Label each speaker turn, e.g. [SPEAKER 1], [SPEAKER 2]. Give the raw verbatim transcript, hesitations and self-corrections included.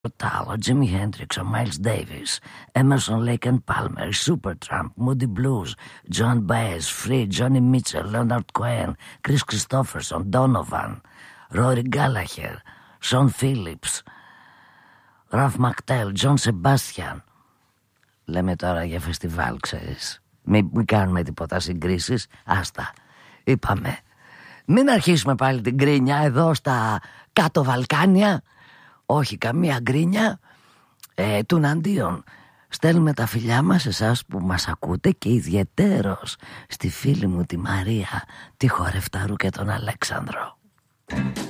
[SPEAKER 1] ο Jimi Hendrix, ο Miles Davis, Emerson, Lake and Palmer, Supertramp, Moody Blues, Joan Baez, Free, Johnny Mitchell, Leonard Cohen, Chris Christopherson, Donovan, Rory Gallagher, Sean Phillips, Ralph McTell, John Sebastian. Λέμε τώρα για φεστιβάλ, ξέρεις. Μην, μην κάνουμε τίποτα συγκρίσεις. Άστα. Είπαμε. Μην αρχίσουμε πάλι την γκρίνια εδώ στα κάτω Βαλκάνια. Όχι καμία γκρίνια. ε, Τουναντίον στέλνουμε τα φιλιά μας σε εσάς που μας ακούτε, και ιδιαιτέρως στη φίλη μου τη Μαρία, τη Χορευταρού και τον Αλέξανδρο.